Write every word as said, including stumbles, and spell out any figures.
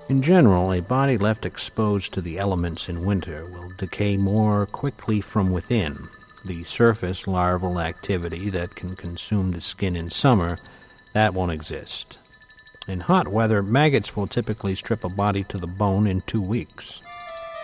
In general, a body left exposed to the elements in winter will decay more quickly from within. The surface larval activity that can consume the skin in summer, that won't exist. In hot weather, maggots will typically strip a body to the bone in two weeks.